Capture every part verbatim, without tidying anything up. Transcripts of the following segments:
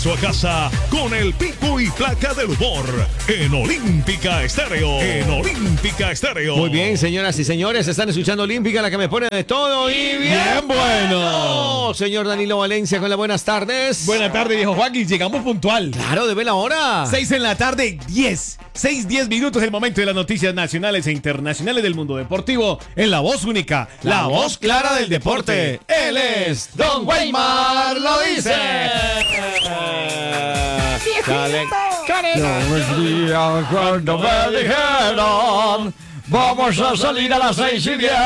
regreso a casa con el pico y placa del humor en Olímpica Estéreo. En Olímpica Estéreo. Muy bien, señoras y señores, están escuchando Olímpica, la que me pone de todo y bien, bien bueno. Oh, señor Danilo Valencia con las buenas tardes. Buenas tardes, viejo Joaquín. Llegamos puntual. Claro, debe la hora. Seis en la tarde, diez. Seis, diez minutos, el momento de las noticias nacionales e internacionales del mundo deportivo en la voz única, la, la voz clara del deporte. Él es Don Weimar, lo dice. Yo día cuando me dijeron vamos a salir a las seis y diez.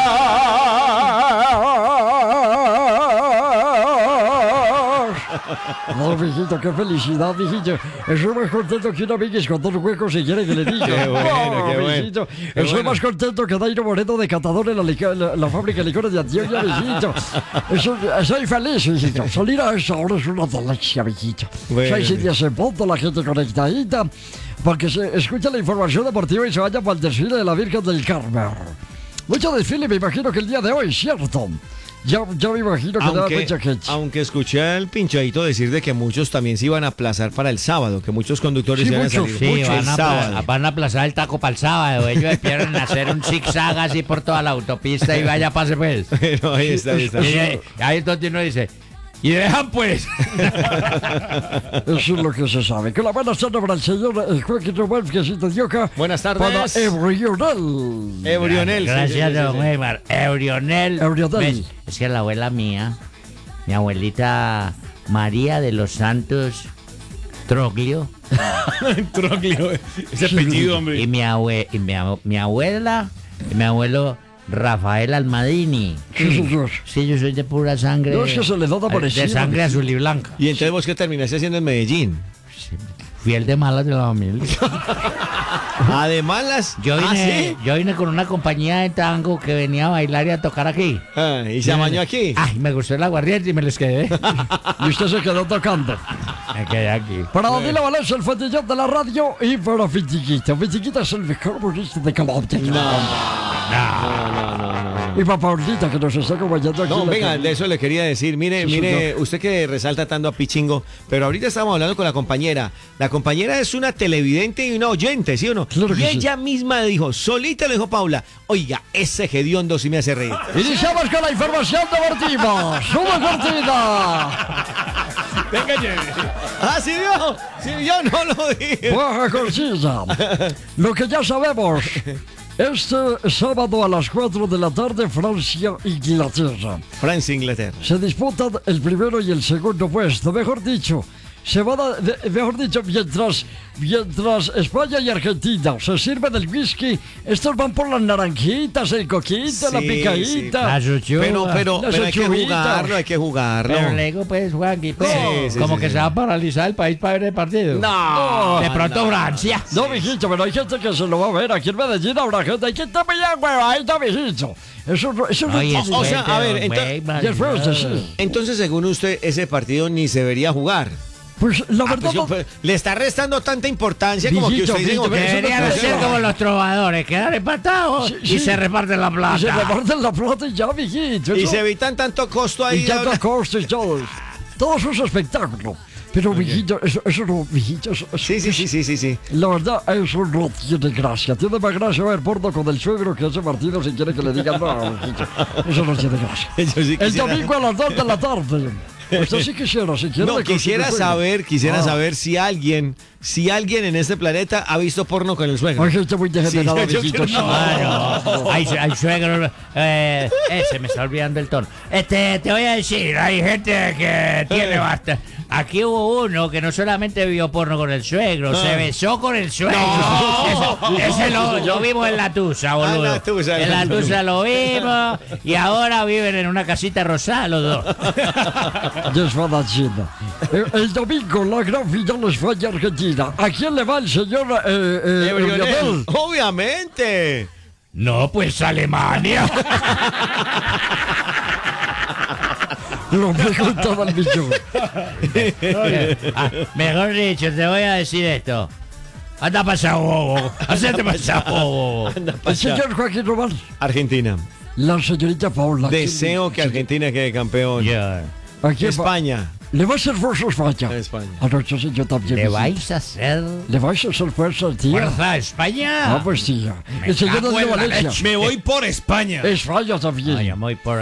No, mijito, qué felicidad, mijito. Estoy más contento que una amiguis con dos huecos si quiere que le diga. Qué bueno, oh, qué mijito. bueno. Estoy bueno. más contento que Dairo Moreno de catador en la, lica, la, la fábrica de licores de Antioquia, mijito. Estoy, estoy feliz, mijito. Salir a esa hora es una delicia, mijito. Bueno, Seis y diez en punto, la gente conectadita. Para que se escuche la información deportiva y se vaya para el desfile de la Virgen del Carmen. Mucho desfile, me imagino que el día de hoy, ¿cierto? Ya, ya me imagino que aunque, mucha gente. aunque escuché al pinchadito decir de que muchos también se iban a aplazar para el sábado, que muchos conductores Sí, iban muchos, a salir Sí, mucho van el a, sábado. apla- van a aplazar el taco para el sábado. Ellos esperan hacer un zigzag así por toda la autopista y vaya, pase pues. Pero ahí está, ahí está. Y, eh, ahí es donde uno dice, y dejan pues. Eso es lo que se sabe. Que la buena tarde para el señor eh, Joaquín Román, que se te dio acá. Buenas tardes. Para Eurionel. Eurionel. Gracias, sí, sí, don sí. Weimar. Eurionel. Eurionel. ¿Ves? Es que la abuela mía, mi abuelita María de los Santos Troglio, Troglio, ese apellido, y hombre. mi, abue- y mi, abue- mi abuela, y mi abuelo Rafael Almadini. Sí, señor. Sí, yo soy de pura sangre. No, es que se le nota por de encima. sangre azul y blanca. Y entonces vos qué terminaste haciendo en Medellín. Fiel de malas de la familia. Además las. Yo ¿Ah, vine, sí? yo vine con una compañía de tango que venía a bailar y a tocar aquí. Ah, y se amañó aquí. Ay, me gustó el aguardiente y me les quedé. Y usted se quedó tocando. Me quedé aquí. Para Danilo Valencia, el fatillón de la radio. Y para Fitiquita. Fitiquita es el mejor burrista de Colombia. No, no, no, no, no. Y para Paulita, que nos está acompañando aquí. No, en la venga, cabina. de eso le quería decir. Mire, Sí, mire, señor. usted que resalta tanto a Pichingo, pero ahorita estamos hablando con la compañera. La compañera es una televidente y una oyente, ¿sí o no? Claro y que sí. ella misma dijo, solita le dijo Paula, oiga, ese hediondo sí me hace reír. Iniciamos con la información deportiva. ¡Sube cortina! Venga, lleve. Ah, sí, yo, sí, yo no lo dije. Baja cortina. Lo que ya sabemos. Este sábado a las cuatro de la tarde, Francia, Inglaterra. Francia, Inglaterra. Se disputan el primero y el segundo puesto. Mejor dicho, se van a, de- mejor dicho, mientras, mientras España y Argentina se sirven el whisky, estos van por las naranjitas, el coquito, la Sí, picadita. La chuchuga. Pero, pero, Las pero hay que ochuguitas. jugarlo, hay que jugarlo. Pero le digo, pues, Juanqui, pues, Sí, sí, como sí, que sí. se va a paralizar el país para ver el partido. No. De pronto Francia. No, mijito, pero hay gente que se lo va a ver. Aquí en Medellín habrá gente. Hay que estar bien, huevadita, mijito. Eso, no- eso no Oye, es o sea, a ver, don ento- Weimar, Después de sí. Entonces, según usted, ese partido ni se debería jugar. Pues la Ah, verdad. pues yo, no- pues, le está restando tanta importancia como que Mijito, usted dice. mijito, como que- eso no Deberían puede hacer ser. como los trovadores, quedar empatados Sí, y sí. se reparten la plata. Y se reparten la plata y ya, mijito. Y eso- se evitan tanto costo ahí. Y ya ahora. da costo y todo. Todo eso es espectáculo. Pero, mijito, eso, eso no, mijito, eso, eso- Sí, sí, sí, sí, sí, sí. La verdad, eso no tiene gracia. Tiene más gracia ver porno con el suegro que ese partido si quiere que le digan no, mijito. Eso no tiene gracia. Yo sí El quisiera- domingo a las dos de la tarde. Usted sí quisiera, si quiere. No, le quisiera consigo saber, quisiera Ah. saber si alguien, si alguien en este planeta ha visto porno con el suegro. Hay gente muy degenerada, Sí, yo mijito. quiero- Ah, no. Hay, hay suegros. Eh, eh, se me está olvidando el tono. Este, te voy a decir, hay gente que tiene bastante. Aquí hubo uno que no solamente vio porno con el suegro, se besó con el suegro. No. Ese, ese lo, lo vimos en la Tusa, boludo. Ah, en la Tusa, en la Tusa lo vimos y ahora viven en una casita rosada los dos. Desfadachina. El, el domingo, la gran final España-Argentina. ¿A quién le va el señor eh, eh, Eurionel. Eurionel? Obviamente. No, pues Alemania. Lo preguntaba el millón. Ah, mejor dicho, te voy a decir esto. Anda pasado bobo. Hacete pasado bobo. Anda El pa' allá. señor Joaquín Román. Argentina. La señorita Paula. Deseo que Argentina quede campeón. Ya. ¿A quién va? España. Le va a hacer fuerza a España. A España. Anoche sí, yo también. ¿Le visité. vais a hacer ¿Le vais a hacer fuerza, tía? fuerza a España? No, pues tía. Me El señor cago de en la Valencia. leche. Me voy por España. España también. Ay, muy por